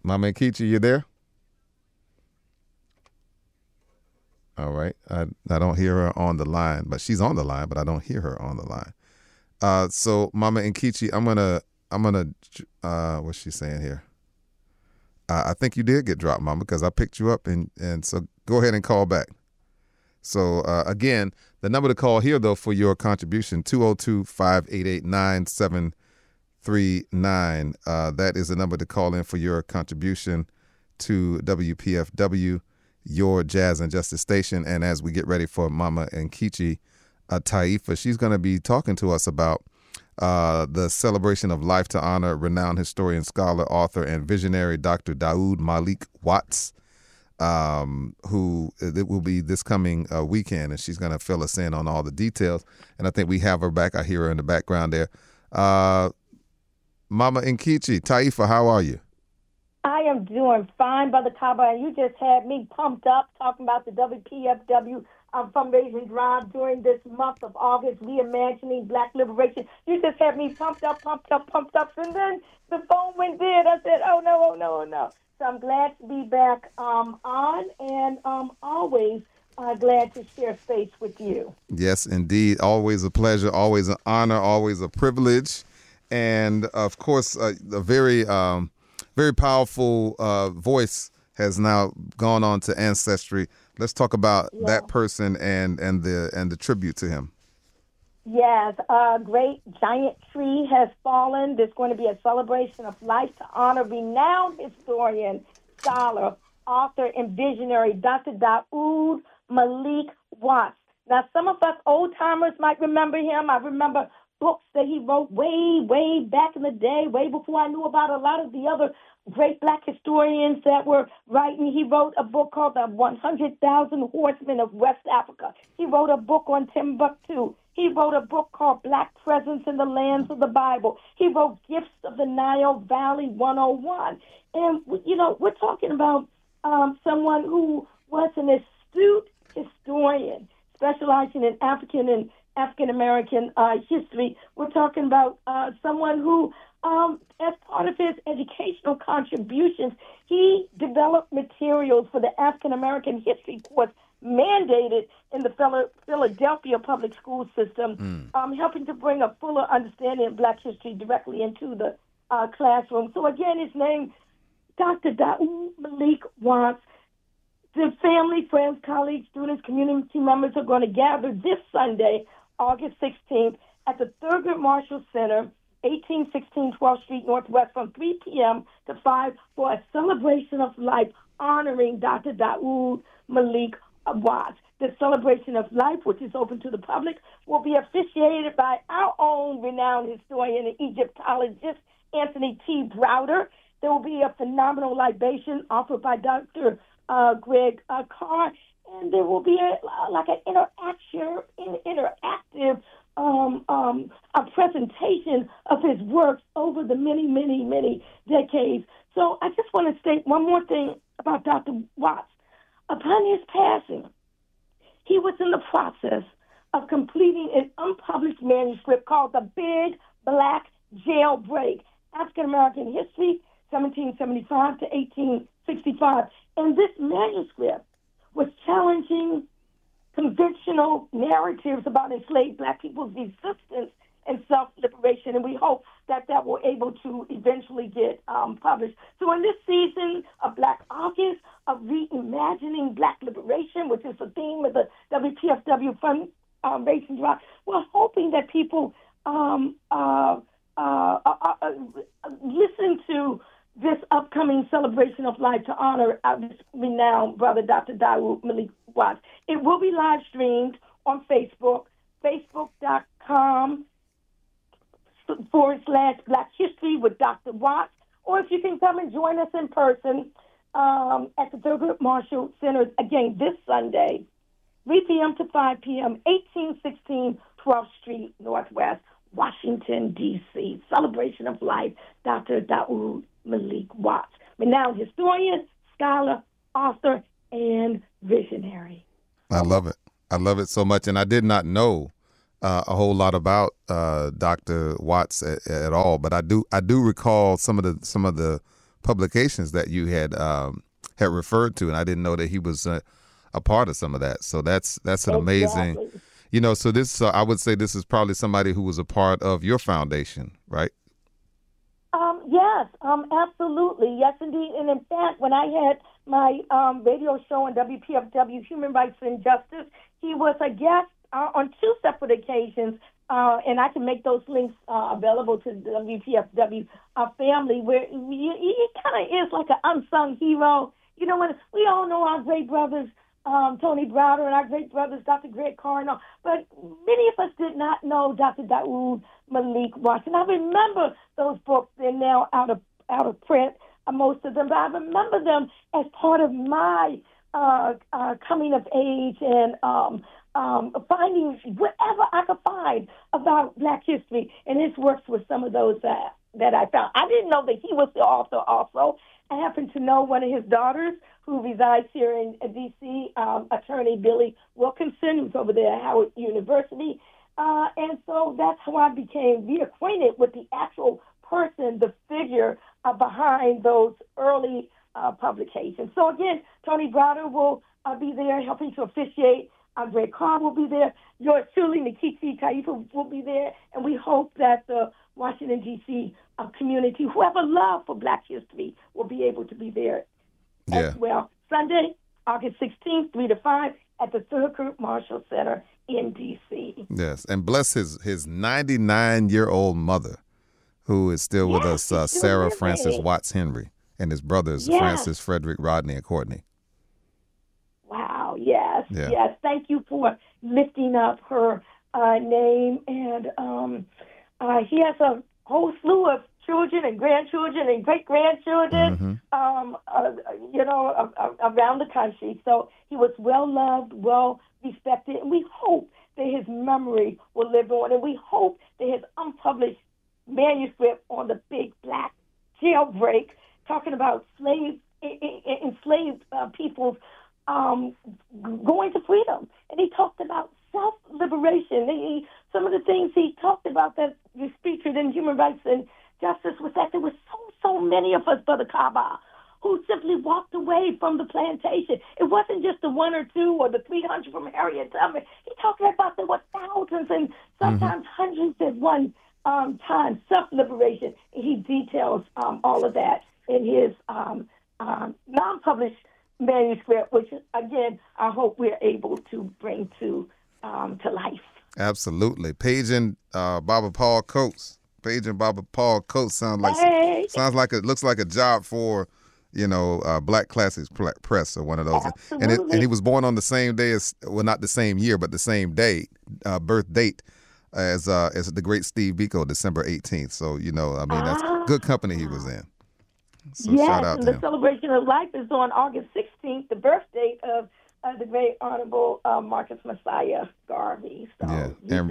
Mama Nkechi, you there? All right. I don't hear her on the line, but she's on the line, but I don't hear her on the line. So Mama Nkechi, what's she saying here? I think you did get dropped, Mama, because I picked you up, and so go ahead and call back. So again, the number to call here, though, for your contribution, 202-588-9739. That is the number to call in for your contribution to WPFW, your Jazz and Justice station. And as we get ready for Mama Nkechi, Taifa, she's going to be talking to us about the celebration of life to honor renowned historian, scholar, author, and visionary Dr. Daoud Malik Watts, who it will be this coming weekend, and she's going to fill us in on all the details. And I think we have her back. I hear her in the background there. Mama Nkechi, Taifa, how are you? I am doing fine, Brother Kaba, and you just had me pumped up talking about the WPFW fundraising drive during this month of August, reimagining Black liberation. You just had me pumped up, and then the phone went dead. I said, oh, no. So I'm glad to be back on, and always glad to share space with you. Yes, indeed. Always a pleasure, always an honor, always a privilege. And, of course, a very, very powerful voice has now gone on to Ancestry. Let's talk about that person and the tribute to him. Yes, a great giant tree has fallen. There's going to be a celebration of life to honor renowned historian, scholar, author, and visionary Dr. Daoud Malik Watts. Now, some of us old-timers might remember him. I remember books that he wrote way back in the day, way before I knew about a lot of the other great Black historians that were writing. He wrote a book called The 100,000 Horsemen of West Africa. He wrote a book on Timbuktu. He wrote a book called Black Presence in the Lands of the Bible. He wrote Gifts of the Nile Valley 101. And, we're talking about someone who was an astute historian, specializing in African-American history. We're talking about someone who, as part of his educational contributions, he developed materials for the African-American history course mandated in the Philadelphia public school system, helping to bring a fuller understanding of Black history directly into the classroom. So again, his name, Dr. Daoud Malik Watts. The family, friends, colleagues, students, community members are going to gather this Sunday, August 16th, at the Thurgood Marshall Center, 1816 12th Street Northwest, from 3 p.m. to 5 for a celebration of life honoring Dr. Daoud Malik Watts. The celebration of life, which is open to the public, will be officiated by our own renowned historian and Egyptologist, Anthony T. Browder. There will be a phenomenal libation offered by Dr. Greg Carr, and there will be an interactive a presentation of his works over the many decades. So I just want to state one more thing about Dr. Watts. Upon his passing, he was in the process of completing an unpublished manuscript called The Big Black Jailbreak, African American History, 1775 to 1865. And this manuscript was challenging conventional narratives about enslaved Black people's resistance and self-liberation, and we hope that will able to eventually get published. So in this season of Black August, of reimagining Black liberation, which is the theme of the WPFW fundraising drive, we're hoping that people listen to this upcoming celebration of life to honor this renowned brother, Dr. Daoud Malik Watts. It will be live streamed on Facebook, facebook.com/Black History with Dr. Watts. Or if you can come and join us in person at the Thurgood Marshall Center, again, this Sunday, 3 p.m. to 5 p.m., 1816 12th Street Northwest, Washington, D.C. Celebration of life, Dr. Daoud Malik Watts, renowned historian, scholar, author, and visionary. I love it. I love it so much. And I did not know a whole lot about Dr. Watts at all, but I do recall some of the publications that you had referred to, and I didn't know that he was a part of some of that. So that's an amazing, Exactly. So this I would say this is probably somebody who was a part of your foundation, right? Yes, absolutely. Yes, indeed. And in fact, when I had my radio show on WPFW, Human Rights and Justice, he was a guest on two separate occasions. And I can make those links available to the WPFW family, where he kind of is like an unsung hero. When we all know our great brothers, Tony Browder, and our great brothers, Dr. Greg Carr, but many of us did not know Dr. Daoud Malik Washington. I remember those books. They're now out of print, most of them, but I remember them as part of my coming of age and finding whatever I could find about Black history, and his works were some of those that I found. I didn't know that he was the author also. I happen to know one of his daughters who resides here in D.C., attorney Billy Wilkinson, who's over there at Howard University. And so that's how I became reacquainted with the actual person, the figure behind those early publications. So again, Tony Browder will be there helping to officiate. Greg Carr will be there. Yours truly, Nikichi Taifa, will be there. And we hope that the Washington, D.C. Community, who have a love for Black history, will be able to be there as well. Sunday, August 16th, 3 to 5, at the Thurgood Marshall Center in D.C. Yes, and bless his 99-year-old mother, who is still with us, Sarah Frances Watts Henry, and his brothers, Francis, Frederick, Rodney, and Courtney. Wow, yes. Thank you for lifting up her name. And he has a whole slew of children and grandchildren and great-grandchildren, around the country. So he was well-loved, well-respected, and we hope that his memory will live on, and we hope that his unpublished manuscript on the Big Black Jailbreak, talking about enslaved people's going to freedom. And he talked about self-liberation. Some of the things he talked about that was featured in Human Rights and Justice was that there were so many of us, Brother Kaba, who simply walked away from the plantation. It wasn't just the one or two or the 300 from Harriet Tubman. He talked about there were thousands and sometimes hundreds at one time, self-liberation. He details all of that in his non-published manuscript, which, again, I hope we're able to bring to life. Absolutely. Paging Baba Paul Coates. Paging Baba Paul Coates sounds like it looks like a job for, Black Classics Press or one of those. Absolutely. And he was born on the same day as, well, not the same year, but the same day, birth date as the great Steve Biko, December 18th. So, that's good company he was in. So yes, shout out and to the him. celebration of life is on August 16th, the birth date of the great Honorable Marcus Messiah Garvey. So and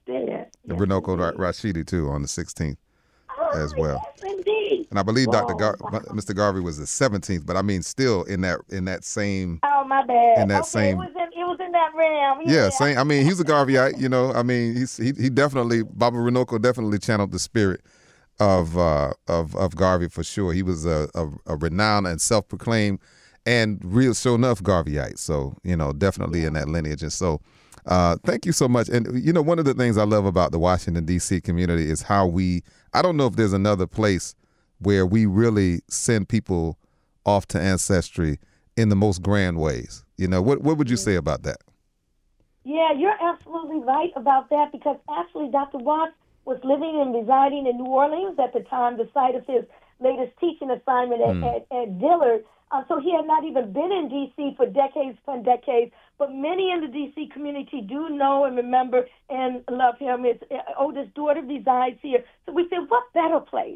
Runoko Rashidi, too, on the 16th as well. Yes, indeed. And I believe Mr. Garvey was the 17th, but I mean still in that same. Oh, my bad. In that same. It was in that realm. Yeah, same. I mean, he's a Garveyite, I mean, he definitely, Baba Runoko definitely channeled the spirit of Garvey for sure. He was a renowned and self-proclaimed and real show enough Garveyite. So, definitely in that lineage. And so thank you so much. And, one of the things I love about the Washington, D.C. community is how I don't know if there's another place where we really send people off to Ancestry in the most grand ways. What would you say about that? Yeah, you're absolutely right about that, because actually Dr. Watts was living and residing in New Orleans at the time, the site of his latest teaching assignment at Dillard. So he had not even been in D.C. for decades upon decades, but many in the D.C. community do know and remember and love him. His oldest daughter resides here. So we said, what better place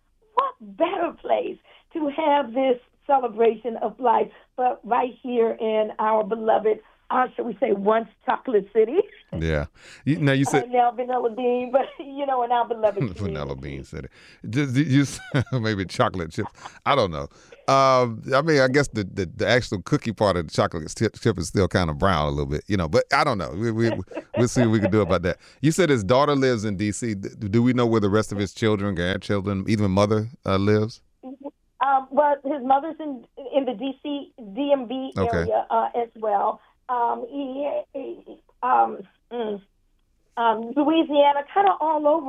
to have this celebration of life but right here in our beloved, shall we say, once Chocolate City. Yeah. You said now Vanilla Bean, but in our beloved Vanilla Bean City. Just maybe chocolate chips. I don't know. I mean, I guess the actual cookie part of the chocolate chip is still kind of brown a little bit, but I don't know. We'll see what we can do about that. You said his daughter lives in D.C. Do we know where the rest of his children, grandchildren, even mother lives? Well, his mother's in the DC DMV Okay. area as well. Louisiana, kind of all over.